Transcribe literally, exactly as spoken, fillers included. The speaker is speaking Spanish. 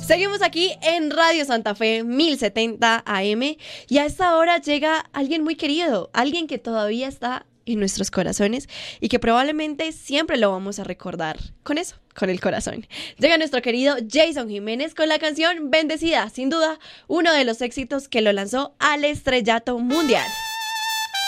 Seguimos aquí en Radio Santa Fe mil setenta A M y a esta hora llega alguien muy querido, alguien que todavía está en nuestros corazones y que probablemente siempre lo vamos a recordar con eso, con el corazón. Llega nuestro querido Jason Jiménez con la canción Bendecida, sin duda uno de los éxitos que lo lanzó al estrellato mundial.